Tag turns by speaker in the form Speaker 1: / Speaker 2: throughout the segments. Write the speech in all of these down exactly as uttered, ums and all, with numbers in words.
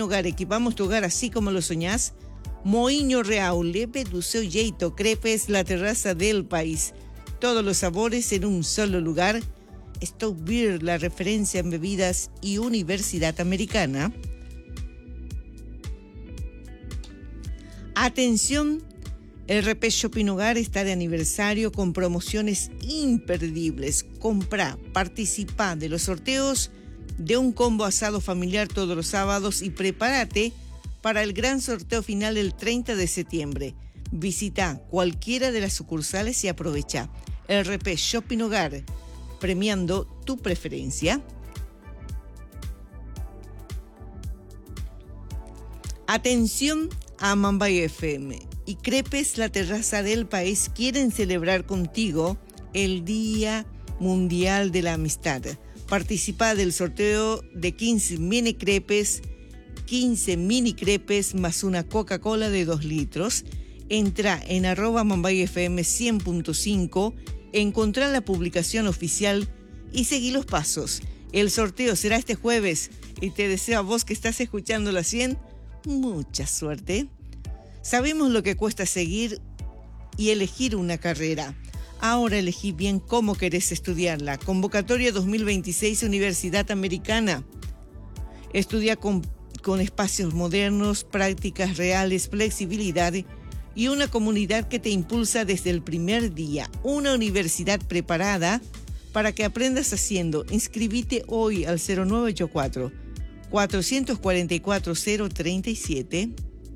Speaker 1: Hogar, equipamos tu hogar así como lo soñás. Moinho Real, leve do seu jeito, crepes, la terraza del país. Todos los sabores en un solo lugar. Stout Beer, la referencia en bebidas y Universidad Americana. Atención, el R P Shopping Hogar está de aniversario con promociones imperdibles. Comprá, participá de los sorteos de un combo asado familiar todos los sábados y prepárate para el gran sorteo final el treinta de septiembre. Visita cualquiera de las sucursales y aprovecha. El R P Shopping Hogar, premiando tu preferencia. Atención a Mambay F M y Crepes, la terraza del país quieren celebrar contigo el Día Mundial de la Amistad. Participa del sorteo de quince mini crepes, quince mini crepes más una Coca-Cola de dos litros. Entra en arroba Mambay F M cien punto cinco, encontrá la publicación oficial y seguí los pasos. El sorteo será este jueves y te deseo a vos que estás escuchando la cien mucha suerte. Sabemos lo que cuesta seguir y elegir una carrera. Ahora elegí bien cómo querés estudiarla. Convocatoria dos mil veintiséis Universidad Americana. Estudia con, con espacios modernos, prácticas reales, flexibilidad y una comunidad que te impulsa desde el primer día. Una universidad preparada para que aprendas haciendo. Inscribite hoy al cero nueve ocho cuatro, cuatro cuatro cuatro, cero tres siete.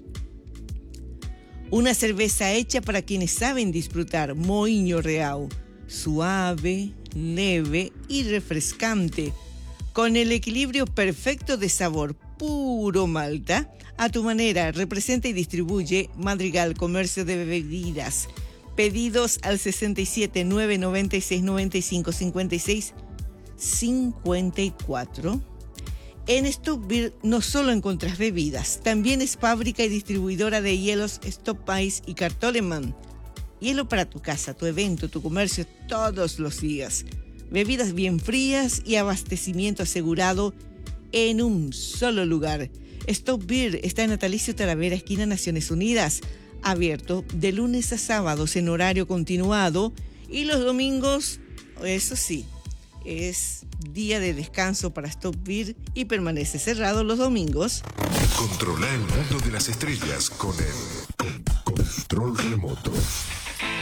Speaker 1: Una cerveza hecha para quienes saben disfrutar. Moinho Real, suave, leve y refrescante, con el equilibrio perfecto de sabor, puro malta, a tu manera. Representa y distribuye Madrigal Comercio de Bebidas. Pedidos al sesenta y siete, nueve noventa y seis, noventa y cinco, cincuenta y seis, cincuenta y cuatro. En Stout Beer no solo encontrás bebidas, también es fábrica y distribuidora de hielos Stop Ice y Cartoleman. Hielo para tu casa, tu evento, tu comercio todos los días. Bebidas bien frías y abastecimiento asegurado en un solo lugar. Stout Beer está en Natalicio Talavera, esquina Naciones Unidas. Abierto de lunes a sábados en horario continuado y los domingos, eso sí, es día de descanso para Stout Beer y permanece cerrado los domingos.
Speaker 2: Controla el mundo de las estrellas con el control remoto.